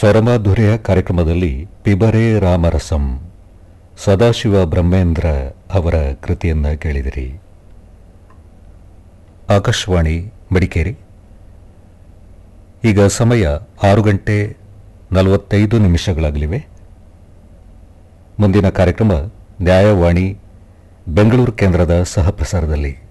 ಸ್ವರಮಾಧುರ್ಯ ಕಾರ್ಯಕ್ರಮದಲ್ಲಿ ಪಿಬರೆ ರಾಮರಸಂ ಸದಾಶಿವ ಬ್ರಹ್ಮೇಂದ್ರ ಅವರ ಕೃತಿಯನ್ನ ಕೇಳಿದಿರಿ. ಆಕಾಶವಾಣಿ ಮಡಿಕೇರಿ. ಈಗ ಸಮಯ 6:45 ಮುಂದಿನ ಕಾರ್ಯಕ್ರಮ ನ್ಯಾಯವಾಣಿ ಬೆಂಗಳೂರು ಕೇಂದ್ರದ ಸಹಪ್ರಸಾರದಲ್ಲಿ.